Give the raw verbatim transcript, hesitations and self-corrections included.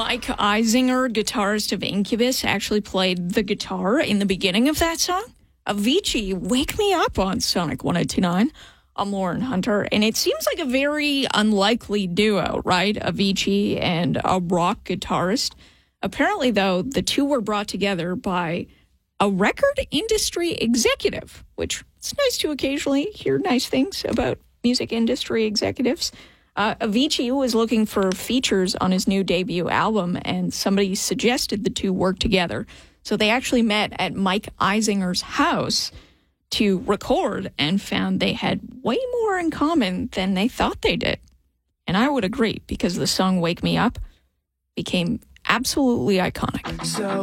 Mike Eisinger, guitarist of Incubus, actually played the guitar in the beginning of that song. Avicii, Wake Me Up on Sonic one oh two point nine. I'm Lauren Hunter, and it seems like a very unlikely duo, right? Avicii and a rock guitarist. Apparently, though, the two were brought together by a record industry executive, which it's nice to occasionally hear nice things about music industry executives. Uh, Avicii was looking for features on his new debut album, and somebody suggested the two work together. So they actually met at Mike Eisinger's house to record and found they had way more in common than they thought they did. And I would agree, because the song Wake Me Up became absolutely iconic. So